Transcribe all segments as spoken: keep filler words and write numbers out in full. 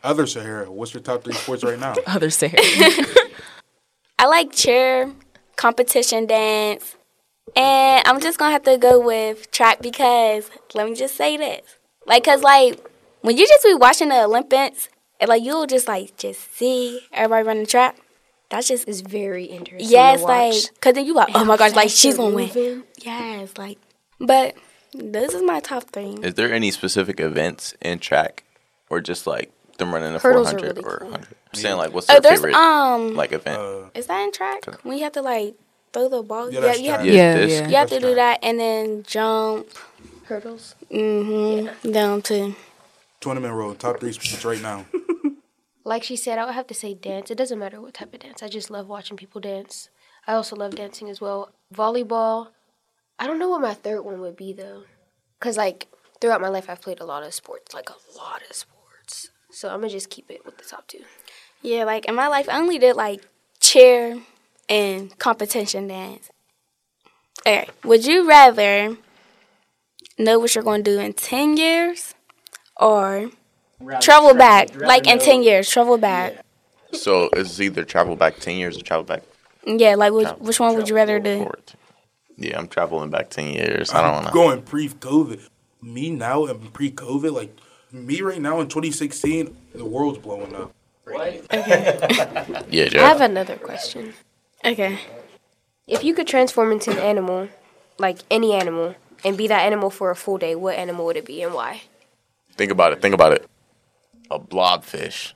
Other Sahara, what's your top three sports right now? Other Sahara. I like cheer, competition dance, and I'm just gonna have to go with track because let me just say this, like, cause like when you just be watching the Olympics and like you'll just like just see everybody running track. That's just It's very interesting. yes, to like, watch. cause then you like, oh my gosh, like she's gonna win. Moving. Yes, like, but this is my top three. Is there any specific events in track, or just like them running a Hurdles are four hundred really or cool. one hundred? I'm saying like, what's Oh, their there's favorite um, like event? Uh, is that in track? When you have to like throw the ball, Yeah, yeah, that's you have track. to, Yeah, Yeah, this- yeah. you have to That's do track. that, and then jump, Hurdles. mm-hmm, down to. Tournament road, top three sports right now. Like she said, I would have to say dance. It doesn't matter what type of dance. I just love watching people dance. I also love dancing as well. Volleyball. I don't know what my third one would be, though. Because, like, throughout my life, I've played a lot of sports. Like, a lot of sports. So I'm going to just keep it with the top two. Yeah, like in my life, I only did like cheer and competition dance. Okay, would you rather know what you're going to do in ten years or Rather travel tra- back, rather like in know- ten years, travel back? So it's either travel back ten years or travel back Yeah, like which, Travel- which one would you rather do? forward. Yeah, I'm traveling back ten years. I don't know. Going pre-COVID. Me now and pre-COVID, like me right now in twenty sixteen, the world's blowing up. What? Yeah, I Joe. have another question. Okay. If you could transform into an animal, like any animal, and be that animal for a full day, what animal would it be and why? Think about it. Think about it. A blobfish.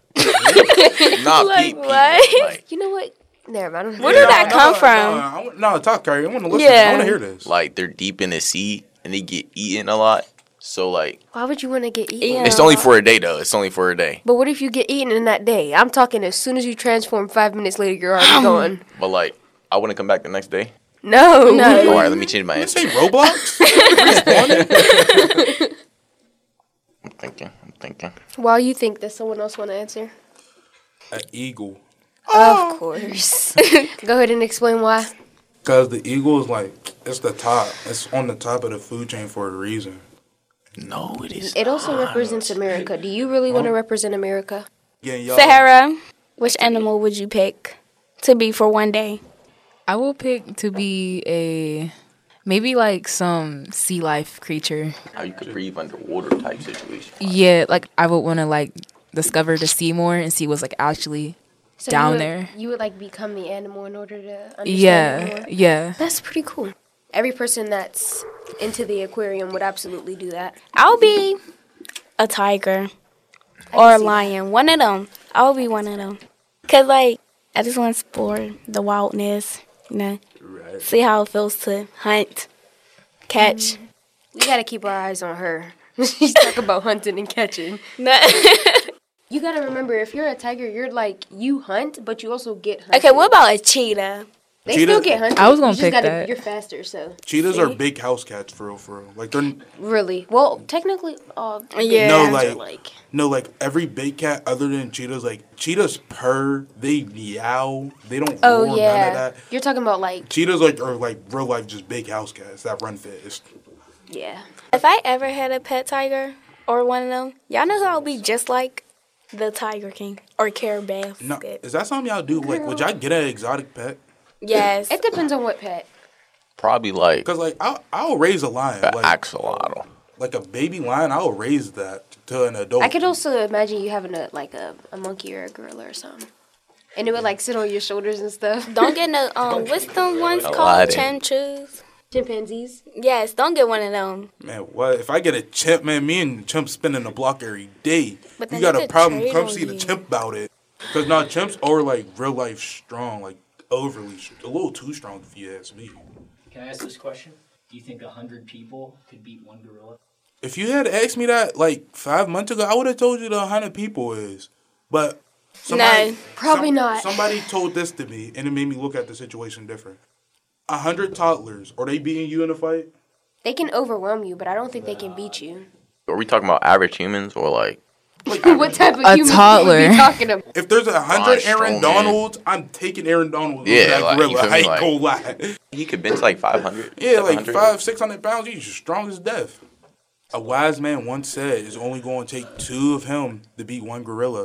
Not Like Pete Pete. what? Like, You know what? Never mind. I don't Where know. did that come no, from? No, I want- no, talk, Kyrie. I want to listen. Yeah. I want to hear this. like they're deep in the sea and they get eaten a lot. So like, Why would you want to get eaten? Yeah. it's only for a day though. It's only for a day. But what if you get eaten in that day? I'm talking as soon as you transform, five minutes later, you're already gone. But like, I wouldn't come back the next day. No. No. All right, let me change my You answer. say Roblox? I'm thinking. I'm thinking. While you think, does someone else want to answer? An eagle. Of course. Go ahead and explain why. Because the eagle is like, it's the top. It's on the top of the food chain for a reason. No, it is. It also represents America. Do you really want to represent America? Yeah, y'all. Sahara, which animal would you pick to be for one day? I will pick to be a maybe like some sea life creature. How you could breathe underwater type situation. Yeah, like I would want to like discover the sea more and see what's like actually So down you would, there. You would like become the animal in order to understand it Yeah, more? yeah. That's pretty cool. Every person that's into the aquarium would absolutely do that. I'll be a tiger or a lion. One of them. I'll be one of them. Cause like I just want to explore the wildness. You know, Right. see how it feels to hunt, catch. We got to keep our eyes on her. She's talking about hunting and catching. You got to remember, if you're a tiger, you're like, you hunt, but you also get hunted. Okay, what about a cheetah? They Cheetah- still get hunted. I was gonna You just pick gotta- that. You're faster, so. Cheetahs See? are big house cats for real, for real. Like they're Really? Well, technically, uh, Yeah. no are like, like no like every big cat other than cheetahs. Like cheetahs purr, they meow, they don't oh roar, none yeah. of that. You're talking about like Cheetahs like are like real life just big house cats that run fast. yeah. If I ever had a pet tiger or one of them, y'all know who I'll be just like the Tiger King or Caribou. No, is that something y'all do? Like, would y'all get an exotic pet? Yes. It depends on what pet. Probably like Cause like I'll, I'll raise a lion, an like axolotl. like a baby lion. I'll raise that to an adult. I could also imagine you having a like a, a monkey or a gorilla or something, and it would like sit on your shoulders and stuff. Don't get no um. What's them ones called? Aladdin. Chinchus. Chimpanzees. Yes. Don't get one of them. Man, what if I get a chimp? Man, me and the chimp spinning the block every day. But You then got they a could problem? trade Come on see the you. chimp about it. Cause now chimps are like real life strong, like overly, st- a little too strong if you ask me. Can I ask this question? Do you think a hundred people could beat one gorilla? If you had asked me that like five months ago, I would have told you the hundred people is. But somebody, No, probably not. Somebody told this to me, and it made me look at the situation different. A hundred toddlers, are they beating you in a fight? They can overwhelm you, but I don't think they can beat you. Are we talking about average humans or like? What type of A human toddler. would be talking about? If there's a hundred Braun Aaron Strowman. Donalds, I'm taking Aaron Donalds Yeah, over that like, you gorilla. feel I me, ain't like- gonna lie. He could bench like five hundred. Yeah, like five, six hundred pounds. He's strong as death. A wise man once said it's only going to take two of him to beat one gorilla.